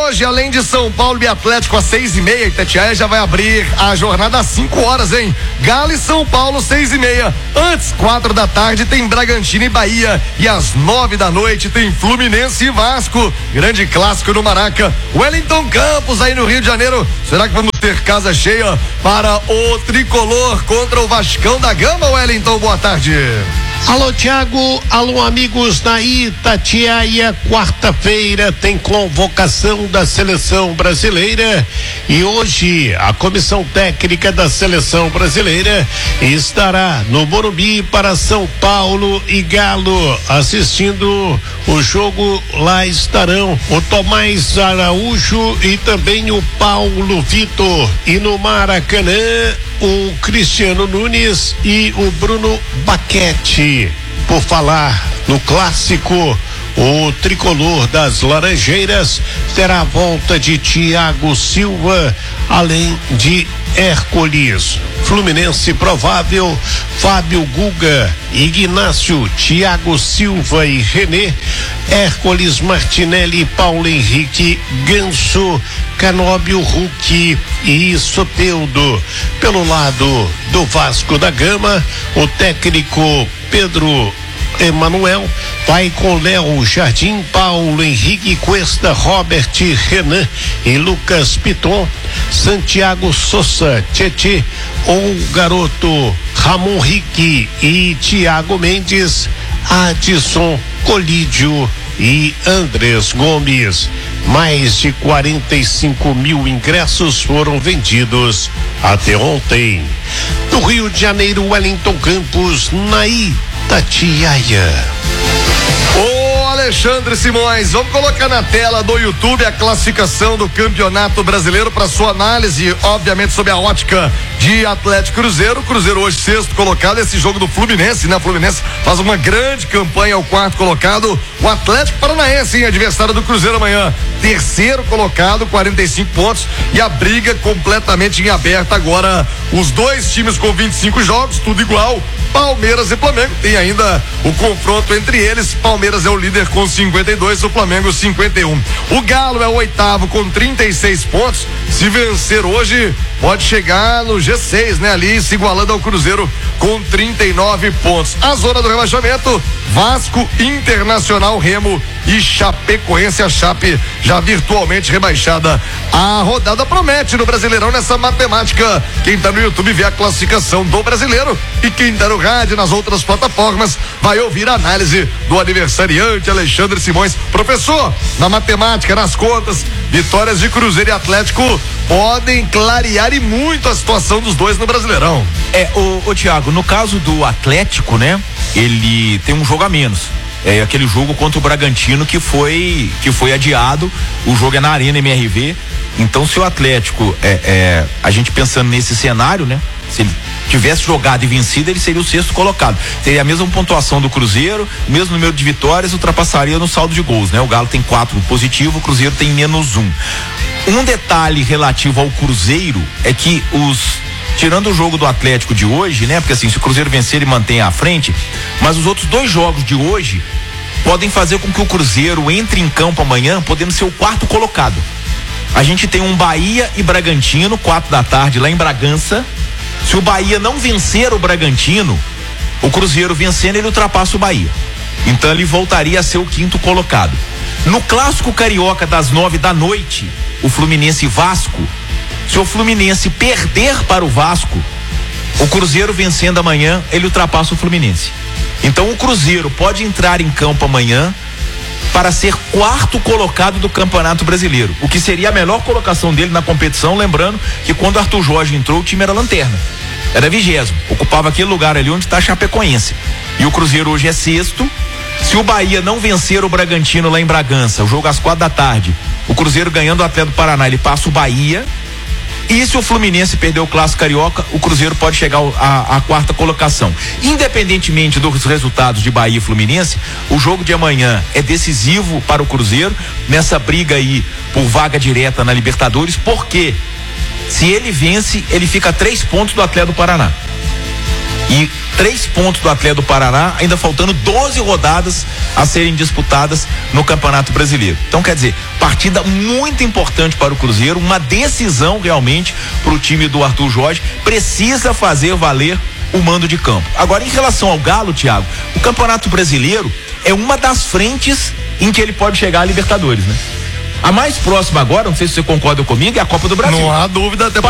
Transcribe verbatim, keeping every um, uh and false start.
hoje, além de São Paulo e Atlético às seis e meia, Itatiaia já vai abrir a jornada às cinco horas, hein? Galo e São Paulo, seis e meia. Antes, quatro da tarde, tem Bragantino e Bahia. E às nove da noite tem Fluminense e Vasco. Grande clássico no Maraca. Wellington Campos aí no Rio de Janeiro. Será que vamos ter casa cheia para o tricolor contra o Vascão da Gama, Wellington? Boa tarde. Alô, Thiago, alô, amigos da Itatiaia. Quarta-feira tem convocação da seleção brasileira e hoje a comissão técnica da seleção brasileira estará no Morumbi para São Paulo e Galo. Assistindo o jogo, lá estarão o Tomás Araújo e também o Paulo Vitor. E no Maracanã, o Cristiano Nunes e o Bruno Baquete. Por falar no clássico, o tricolor das Laranjeiras terá a volta de Thiago Silva, além de Hércules. Fluminense provável, Fábio Guga, Ignácio, Thiago Silva e René, Hércules, Martinelli, Paulo Henrique, Ganso, Canóbio, Hulk e Soteldo. Pelo lado do Vasco da Gama, o técnico Pedro Emanuel vai com Léo Jardim, Paulo Henrique Cuesta, Robert Renan e Lucas Piton, Santiago Sousa, Tietê, ou garoto Ramon Rique e Thiago Mendes, Adson, Colídio e Andrés Gomes. Mais de quarenta e cinco mil ingressos foram vendidos até ontem. Do Rio de Janeiro, Wellington Campos, na Itatiaia. Ô Alexandre Simões, vamos colocar na tela do YouTube a classificação do Campeonato Brasileiro para sua análise, obviamente sob a ótica de Atlético Cruzeiro. Cruzeiro hoje sexto colocado, esse jogo do Fluminense, né? Fluminense faz uma grande campanha ao quarto colocado. O Atlético Paranaense, hein? Adversário do Cruzeiro amanhã, terceiro colocado, quarenta e cinco pontos, e a briga completamente em aberto agora. Os dois times com vinte e cinco jogos, tudo igual. Palmeiras e Flamengo, tem ainda o confronto entre eles. Palmeiras é o líder com cinquenta e dois, o Flamengo cinquenta e um. O Galo é o oitavo com trinta e seis pontos. Se vencer hoje, pode chegar no G seis, né? Ali se igualando ao Cruzeiro com trinta e nove pontos. A zona do rebaixamento: Vasco, Internacional, Remo e Chapecoense. A Chape já virtualmente rebaixada. A rodada promete no Brasileirão nessa matemática. Quem tá no YouTube vê a classificação do Brasileiro, e quem tá no rádio nas outras plataformas vai ouvir a análise do aniversariante Alexandre Simões. Professor, na matemática, nas contas, vitórias de Cruzeiro e Atlético podem clarear e muito a situação dos dois no Brasileirão. É, o, o Thiago, no caso do Atlético, né? Ele tem um jogo a menos. É aquele jogo contra o Bragantino que foi que foi adiado. O jogo é na Arena M R V. Então, se o Atlético, é, é, a gente pensando nesse cenário, né? Se ele tivesse jogado e vencido, ele seria o sexto colocado. Teria a mesma pontuação do Cruzeiro, o mesmo número de vitórias, ultrapassaria no saldo de gols, né? O Galo tem quatro positivo, o Cruzeiro tem menos um. Um detalhe relativo ao Cruzeiro é que os tirando o jogo do Atlético de hoje, né? Porque assim, se o Cruzeiro vencer, ele mantém à frente, mas os outros dois jogos de hoje podem fazer com que o Cruzeiro entre em campo amanhã, podendo ser o quarto colocado. A gente tem um Bahia e Bragantino, quatro da tarde, lá em Bragança. Se o Bahia não vencer o Bragantino, o Cruzeiro vencendo, ele ultrapassa o Bahia. Então ele voltaria a ser o quinto colocado. No clássico carioca das nove da noite, o Fluminense e Vasco, se o Fluminense perder para o Vasco, o Cruzeiro vencendo amanhã, ele ultrapassa o Fluminense. Então o Cruzeiro pode entrar em campo amanhã para ser quarto colocado do Campeonato Brasileiro, o que seria a melhor colocação dele na competição, lembrando que quando Arthur Jorge entrou, o time era lanterna, era vigésimo, ocupava aquele lugar ali onde está a Chapecoense, e o Cruzeiro hoje é sexto. Se o Bahia não vencer o Bragantino lá em Bragança, o jogo às quatro da tarde, o Cruzeiro ganhando o Atlético do Paraná, ele passa o Bahia. E se o Fluminense perder o Clássico Carioca, o Cruzeiro pode chegar à quarta colocação. Independentemente dos resultados de Bahia e Fluminense, o jogo de amanhã é decisivo para o Cruzeiro nessa briga aí por vaga direta na Libertadores, porque se ele vence, ele fica a três pontos do Atlético do Paraná. E três pontos do Atlético do Paraná, ainda faltando doze rodadas a serem disputadas no Campeonato Brasileiro. Então, quer dizer, partida muito importante para o Cruzeiro, uma decisão realmente para o time do Arthur Jorge, precisa fazer valer o mando de campo. Agora, em relação ao Galo, Thiago, o Campeonato Brasileiro é uma das frentes em que ele pode chegar à Libertadores, né? A mais próxima agora, não sei se você concorda comigo, é a Copa do Brasil. Não há dúvida, até